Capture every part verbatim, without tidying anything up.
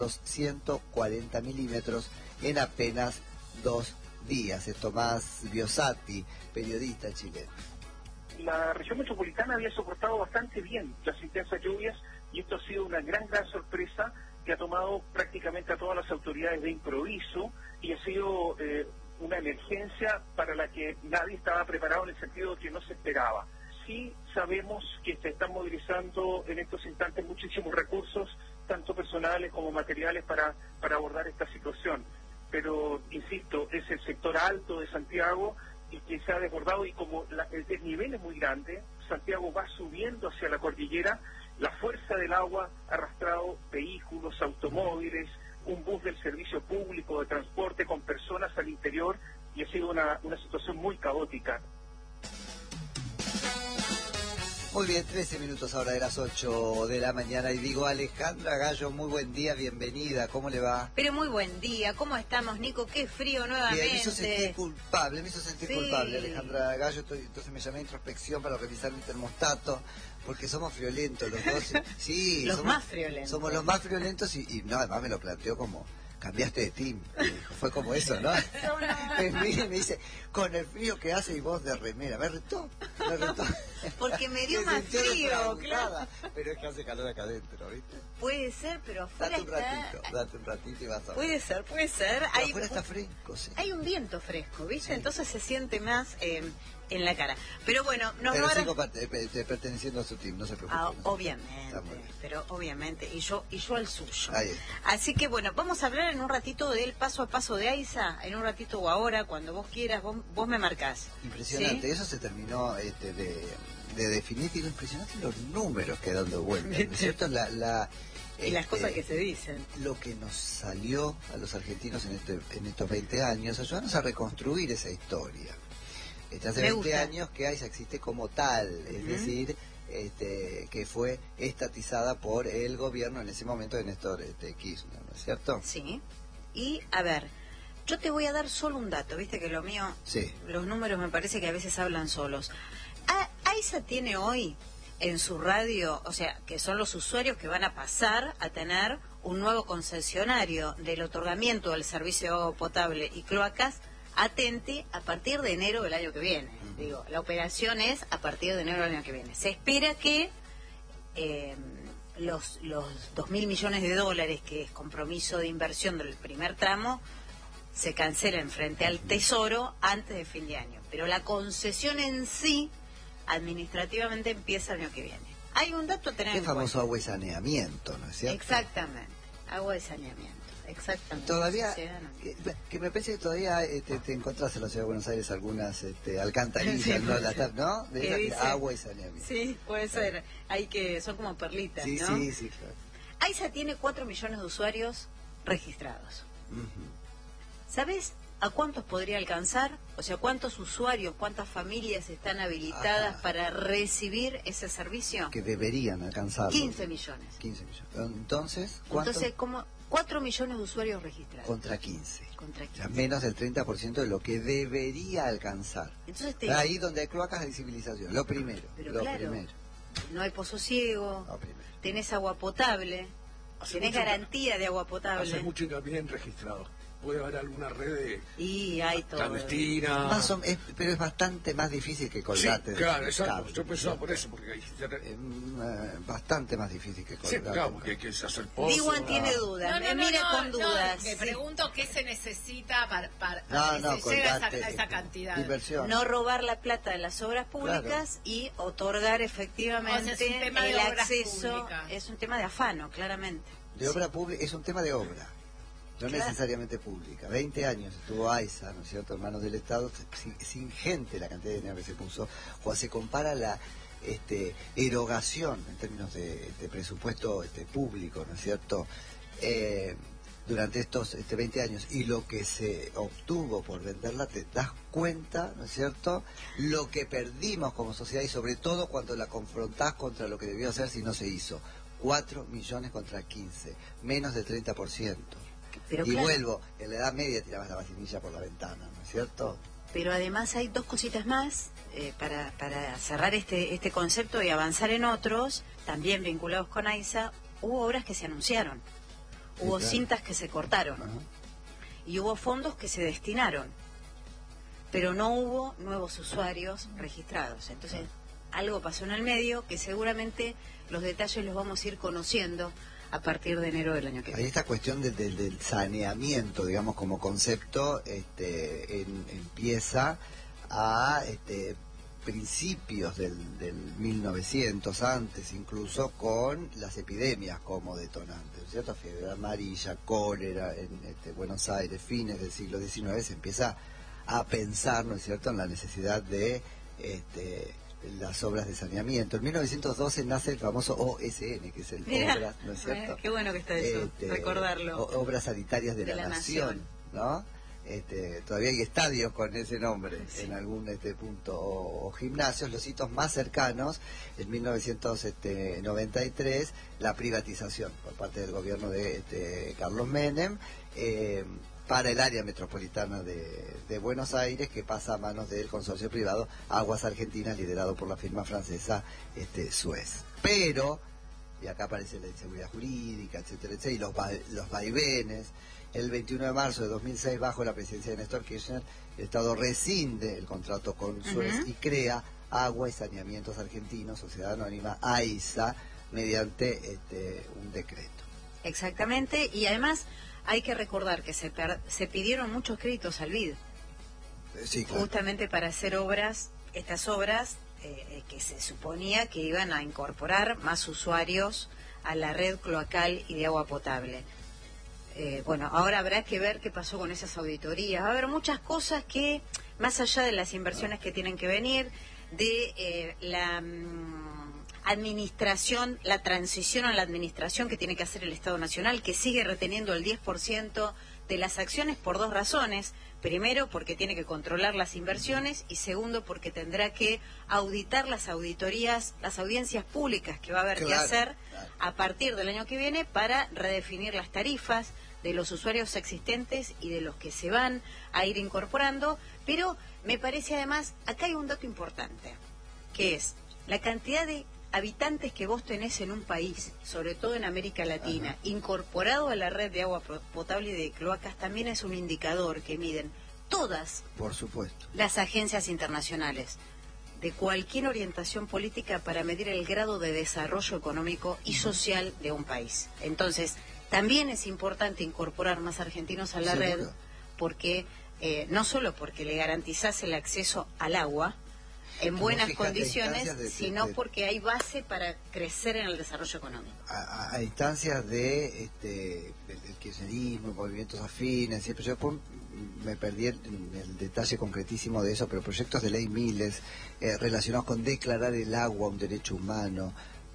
ciento cuarenta milímetros en apenas dos días. Es Tomás Biosati, periodista chileno. La región metropolitana había soportado bastante bien las intensas lluvias y esto ha sido una gran, gran sorpresa que ha tomado prácticamente a todas las autoridades de improviso y ha sido eh, una emergencia para la que nadie estaba preparado, en el sentido de que no se esperaba. Sí sabemos que se están movilizando en estos instantes muchísimos recursos, tanto personales como materiales, para, para abordar esta situación. Pero, insisto, es el sector alto de Santiago y que se ha desbordado, y como la, el desnivel es muy grande, Santiago va subiendo hacia la cordillera, la fuerza del agua ha arrastrado vehículos, automóviles, un bus del servicio público de transporte con personas al interior, y ha sido una, una situación muy caótica. Muy bien, trece minutos ahora de las ocho de la mañana y digo, Alejandra Gallo, muy buen día, bienvenida, ¿cómo le va? Pero muy buen día, ¿cómo estamos, Nico? Qué frío nuevamente. Bien, me hizo sentir culpable, me hizo sentir sí. culpable, Alejandra Gallo, entonces me llamé a introspección para revisar mi termostato, porque somos friolentos los dos. Sí, los somos, más friolentos. Somos los más friolentos y, y no, además me lo planteó como... Cambiaste de team, me dijo. Fue como eso, ¿no? Me mira y me dice, con el frío que hace y vos de remera. Me retó, me retó. Porque me dio más frío, claro. Pero es que hace calor acá adentro, ¿viste? Puede ser, pero afuera date un ratito, está... date un ratito y vas a ver. Puede ser, puede ser. Pero hay afuera un... está fresco, sí. Hay un viento fresco, ¿viste? Sí. Entonces se siente más eh, en la cara. Pero bueno, nos Pero van sigo a... perteneciendo a su team, no se preocupe. Ah, no se obviamente, pero obviamente, y yo y yo al suyo. Ahí está. Así que bueno, vamos a hablar en un ratito del paso a paso de AISA, en un ratito o ahora, cuando vos quieras, vos, vos me marcás. Impresionante, ¿sí? Eso se terminó este, de, de definir, y lo impresionante los números que dando vueltas, ¿no es cierto? La, la, y las este, cosas que se dicen. Lo que nos salió a los argentinos en, este, en estos veinte años, ayudarnos a reconstruir esa historia. Este, hace me veinte gusta. años que AISA existe como tal, es uh-huh. decir, este, que fue estatizada por el gobierno en ese momento de Néstor este, Kirchner, ¿no es cierto? Sí, y a ver, yo te voy a dar solo un dato, viste que lo mío, sí. los números me parece que a veces hablan solos. A, AISA tiene hoy en su radio, o sea, que son los usuarios que van a pasar a tener un nuevo concesionario del otorgamiento del servicio de agua potable y cloacas, atente, a partir de enero del año que viene. Uh-huh. Digo, la operación es a partir de enero del año que viene. Se espera que eh, los los dos mil millones de dólares, que es compromiso de inversión del primer tramo, se cancelen frente al Tesoro antes de fin de año. Pero la concesión en sí, administrativamente, empieza el año que viene. Hay un dato a tener en cuenta. El famoso agua y saneamiento, ¿no es cierto? Exactamente, agua y saneamiento. Exactamente. Todavía, que, que me parece que todavía este, te encontrás en la ciudad de Buenos Aires algunas este, alcantarillas, sí, ¿no? La, ¿no? De esa, dice, agua y saneamiento. Sí, puede ser. Hay que, son como perlitas, sí, ¿no? Sí, sí, claro. AISA tiene cuatro millones de usuarios registrados. Uh-huh. ¿Sabes a cuántos podría alcanzar? O sea, ¿cuántos usuarios, cuántas familias están habilitadas Ajá. para recibir ese servicio? Que deberían alcanzar. quince millones. quince millones. Entonces, ¿cuánto? Entonces, ¿cómo? cuatro millones de usuarios registrados. Contra quince. Contra quince. O sea, menos del treinta por ciento de lo que debería alcanzar. Entonces te... Ahí donde hay cloacas de civilización. Lo primero. Pero lo claro, primero. No hay pozo ciego, tenés agua potable, hace tenés garantía de agua potable. Hace mucho hincapié en registrado. Puede haber alguna red de y hay todo clandestina. Más o, es, pero es bastante más difícil que colgarte. Sí, claro, exacto. Yo pensaba por eso, porque hay es uh, bastante más difícil que colgarte. Sí, claro, porque hay que hacer pozos. Diwan tiene dudas, no, no, me no, mira no, con dudas. No, me pregunto qué se necesita para, para, no, para no, que se llegue a esa, colgate, a esa cantidad. Inversión. No robar la plata de las obras públicas, claro, y otorgar efectivamente o sea, es un tema el de obras acceso. Públicas. Es un tema de afano, claramente. De sí. obra pública, es un tema de obra. No claro. necesariamente pública. veinte años estuvo AISA, ¿no es cierto?, en manos del Estado, sin, sin gente la cantidad de dinero que se puso. Cuando se compara la este, erogación en términos de, de presupuesto este, público, ¿no es cierto?, eh, durante estos este, veinte años y lo que se obtuvo por venderla, te das cuenta, ¿no es cierto?, lo que perdimos como sociedad y sobre todo cuando la confrontás contra lo que debió hacer si no se hizo. cuatro millones contra quince, menos del treinta por ciento. Pero y claro, vuelvo, en la Edad Media tirabas la vacinilla por la ventana, ¿no es cierto? Pero además hay dos cositas más eh, para, para cerrar este, este concepto y avanzar en otros, también vinculados con AISA. Hubo obras que se anunciaron. hubo claro. cintas que se cortaron. Ajá. Y hubo fondos que se destinaron, pero no hubo nuevos usuarios registrados. Entonces, algo pasó en el medio que seguramente los detalles los vamos a ir conociendo a partir de enero del año que Ahí viene. esta cuestión de, de, del saneamiento, digamos, como concepto, este, en, empieza a este, principios del, del mil novecientos, antes incluso, con las epidemias como detonantes, ¿cierto? Fiebre amarilla, cólera en este, Buenos Aires, fines del siglo diecinueve, se empieza a pensar, ¿no es cierto?, en la necesidad de este, las obras de saneamiento. En mil novecientos doce nace el famoso O S N, que es el Mirá, Obras, ¿no es cierto? eh, qué bueno que está eso, Este, recordarlo. o- Obras Sanitarias de, De la, la Nación, ¿no? Este, todavía hay estadios con ese nombre Sí. en algún este punto, o, o gimnasios. Los hitos más cercanos, en mil novecientos noventa y tres, la privatización por parte del gobierno de este, Carlos Menem, eh, para el área metropolitana de, de Buenos Aires, que pasa a manos del consorcio privado Aguas Argentinas, liderado por la firma francesa este, Suez. Pero, y acá aparece la inseguridad jurídica, etcétera, etcétera, y los, va, los vaivenes. El veintiuno de marzo de dos mil seis, bajo la presidencia de Néstor Kirchner, el Estado rescinde el contrato con Suez Ujú. y crea Agua y Saneamientos Argentinos, Sociedad Anónima, AISA, mediante este, un decreto. Exactamente, y además hay que recordar que se, per- se pidieron muchos créditos al B I D, Eh, Sí, claro. justamente para hacer obras, estas obras eh, que se suponía que iban a incorporar más usuarios a la red cloacal y de agua potable. Eh, bueno, ahora habrá que ver qué pasó con esas auditorías. Va a haber muchas cosas que, más allá de las inversiones que tienen que venir, de eh, la mm, administración, la transición a la administración que tiene que hacer el Estado Nacional, que sigue reteniendo el diez por ciento de las acciones por dos razones. Primero, porque tiene que controlar las inversiones, y segundo, porque tendrá que auditar las auditorías, las audiencias públicas que va a haber que Claro, hacer claro. a partir del año que viene para redefinir las tarifas de los usuarios existentes y de los que se van a ir incorporando. Pero me parece además, acá hay un dato importante, que es la cantidad de habitantes que vos tenés en un país, sobre todo en América Latina, Ajá. incorporado a la red de agua pro- potable y de cloacas, también es un indicador que miden todas Por supuesto. las agencias internacionales de cualquier orientación política para medir el grado de desarrollo económico y social de un país. Entonces, también es importante incorporar más argentinos a la Seguro. red, porque eh, no solo porque le garantizás el acceso al agua en Como buenas fíjate, condiciones, instancias de- de- sino de- porque hay base para crecer en el desarrollo económico. A, a- a instancias de este del, del kirchnerismo, movimientos afines, siempre yo después me perdí el, el detalle concretísimo de eso, pero proyectos de ley miles eh, relacionados con declarar el agua un derecho humano.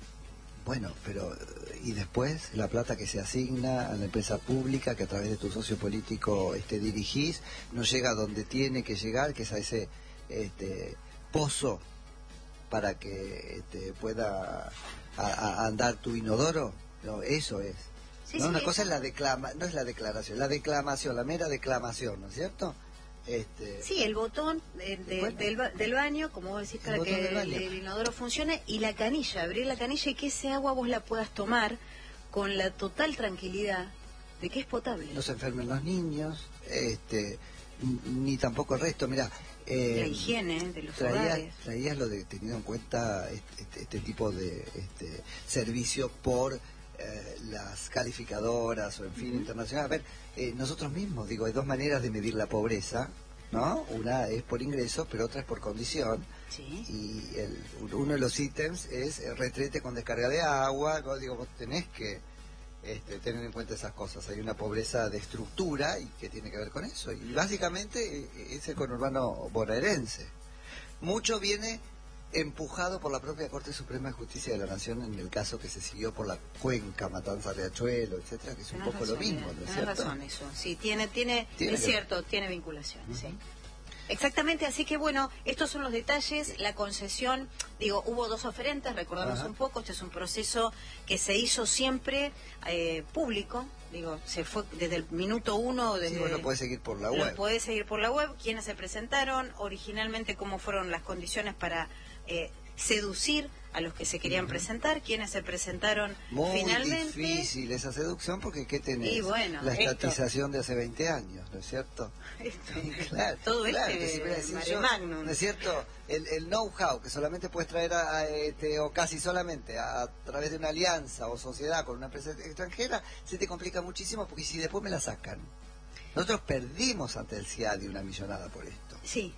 Bueno, pero y después la plata que se asigna a la empresa pública, que a través de tu socio político este dirigís, no llega a donde tiene que llegar, que es a ese este pozo para que este, pueda a- a andar tu inodoro. No, eso es. Sí, ¿no? sí, Una eso. cosa es la declama, no es la declaración, la declamación, la mera declamación, ¿no es cierto? Este, Sí, el botón de- de- Bueno. del, ba- del baño, como vos decís, El para botón que del el, baño. el inodoro funcione, y la canilla, abrir la canilla y que ese agua vos la puedas tomar con la total tranquilidad de que es potable. no se enfermen los niños, este, n- ni tampoco el resto. Mira, eh, La higiene de los traías, hogares. traías lo de teniendo en cuenta este, este- este tipo de este, servicio por eh, las calificadoras o en fin internacional. A ver, eh, nosotros mismos, digo, hay dos maneras de medir la pobreza, ¿no? Una es por ingreso, pero otra es por condición. Sí. Y el, uno de los ítems es el retrete con descarga de agua. ¿No? Digo, vos tenés que este, tener en cuenta esas cosas. Hay una pobreza de estructura y que tiene que ver con eso. Y básicamente eh, es el conurbano bonaerense. Mucho viene empujado por la propia Corte Suprema de Justicia de la Nación en el caso que se siguió por la cuenca Matanza Riachuelo, etcétera, que es un Tenés poco lo razón, mismo, Ida, ¿no es tenés cierto? razón eso. Sí, tiene, tiene, Tiene es que- cierto, tiene vinculación, sí. Exactamente, así que bueno, estos son los detalles. La concesión, digo, hubo dos oferentes, recordamos Ajá. un poco, este es un proceso que se hizo siempre eh, público, digo, se fue desde el minuto uno, desde... Sí, bueno, puede seguir por la Lo web. podés seguir por la web, quiénes se presentaron, originalmente cómo fueron las condiciones para eh, seducir a los que se querían uh-huh. presentar, quienes se presentaron Muy finalmente. Muy difícil esa seducción, porque ¿qué tenés? Y bueno, la esto, estatización de hace veinte años, ¿no es cierto? Esto, claro, todo claro, este decir yo, magnum. ¿no es cierto? El, el know-how que solamente puedes traer, a, a, este, o casi solamente, a, a través de una alianza o sociedad con una empresa extranjera, se te complica muchísimo, porque si después me la sacan. Nosotros perdimos ante el CIADI una millonada por esto. Sí.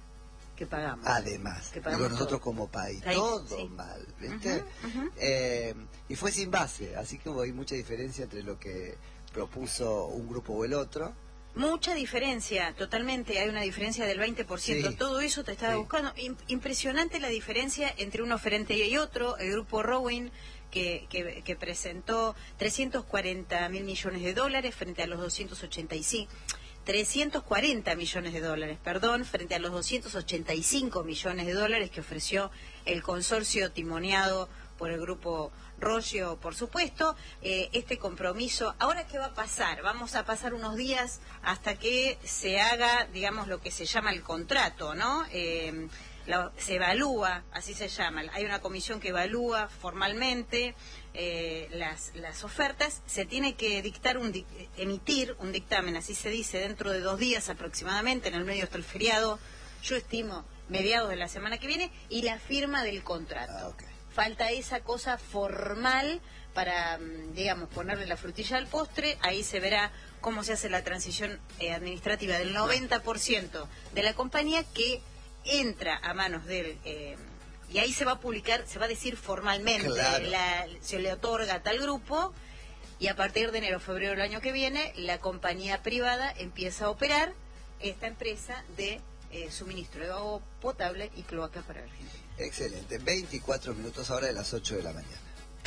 Que pagamos. Además, que pagamos digo, nosotros todo. como país, Ahí, todo sí. mal, ¿viste? Uh-huh, uh-huh. Eh, y fue sin base, así que hubo ahí mucha diferencia entre lo que propuso un grupo o el otro. Mucha diferencia, totalmente, hay una diferencia del veinte por ciento. Sí. Todo eso te estaba Sí. buscando. Impresionante la diferencia entre un oferente y otro. El grupo Rowing, que, que, que presentó trescientos cuarenta mil millones de dólares frente a los doscientos ochenta y cinco. trescientos cuarenta millones de dólares, perdón, frente a los doscientos ochenta y cinco millones de dólares que ofreció el consorcio timoneado por el grupo Roggio, por supuesto. Eh, este compromiso, ¿ahora qué va a pasar? Vamos a pasar unos días hasta que se haga, digamos, lo que se llama el contrato, ¿no? Eh, la, se evalúa, así se llama, hay una comisión que evalúa formalmente eh, las, las ofertas, se tiene que dictar un di emitir un dictamen, así se dice, dentro de dos días aproximadamente, en el medio está el feriado, yo estimo mediados de la semana que viene, y la firma del contrato. Ah, okay. Falta esa cosa formal para, digamos, ponerle la frutilla al postre. Ahí se verá cómo se hace la transición eh, administrativa del noventa por ciento de la compañía, que entra a manos del... Eh, y ahí se va a publicar, se va a decir formalmente, claro. la, se le otorga a tal grupo, y a partir de enero o febrero del año que viene, la compañía privada empieza a operar esta empresa de eh, suministro de agua potable y cloacas para Argentina. Excelente, veinticuatro minutos ahora de las ocho de la mañana.